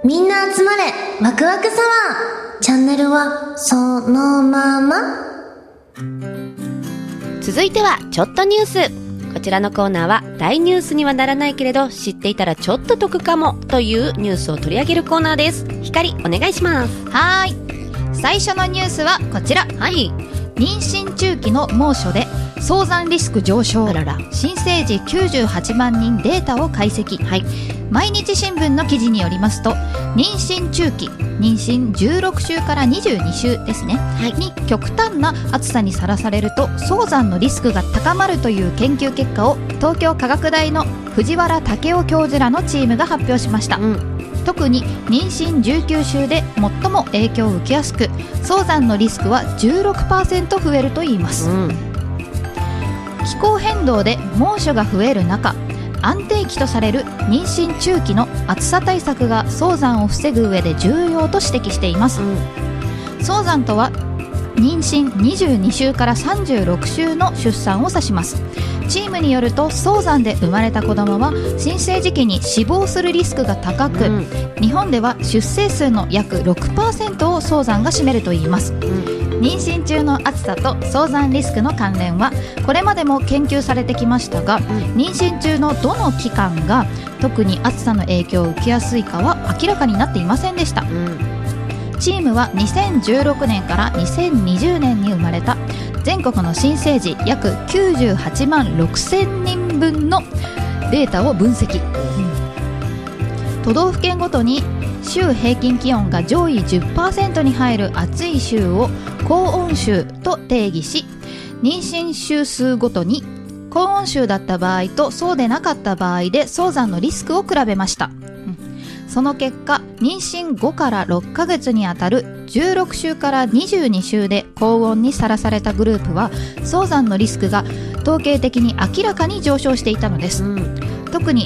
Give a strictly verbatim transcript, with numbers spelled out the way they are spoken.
みんな集まれワクワクサワー。チャンネルはそのまま。 続いてはちょっとニュース。こちらのコーナーは大ニュースにはならないけれど知っていたらちょっと得かもというニュースを取り上げるコーナーです。ひかりお願いします。 はーい、最初のニュースはこちら。 はい。 妊娠中期の猛暑で早産リスク上昇。 あらら。 新生児きゅうじゅうはちまんにんデータを解析。 はい。 毎日新聞の記事によりますと、妊娠中期、妊娠じゅうろくしゅうからにじゅうにしゅうですね、 はい、 に極端な暑さにさらされると早産のリスクが高まるという研究結果を東京科学大の藤原武雄教授らのチームが発表しました。うん、特に妊娠じゅうきゅうしゅうで最も影響を受けやすく、早産のリスクは じゅうろくパーセント 増えるといいます。うん、気候変動で猛暑が増える中、安定期とされる妊娠中期の暑さ対策が早産を防ぐ上で重要と指摘しています。うん、早産とは妊娠にじゅうにしゅうからさんじゅうろくしゅうの出産を指します。チームによると、早産で生まれた子供は新生児期に死亡するリスクが高く、うん、日本では出生数の約 ろくパーセント を早産が占めるといいます。うん、妊娠中の暑さと早産リスクの関連はこれまでも研究されてきましたが、うん、妊娠中のどの期間が特に暑さの影響を受けやすいかは明らかになっていませんでした。うん、チームはにせんじゅうろくねんからにせんにじゅうねんに生まれた全国の新生児約きゅうじゅうはちまんろくせんにんぶんのデータを分析。うん、都道府県ごとに週平均気温が上位 じゅっパーセント に入る暑い週を高温週と定義し、妊娠週数ごとに高温週だった場合とそうでなかった場合で早産のリスクを比べました。うん、その結果、妊娠ごからろっかげつにあたるじゅうろくしゅうからにじゅうにしゅうで高温にさらされたグループは早産のリスクが統計的に明らかに上昇していたのです。うん、特に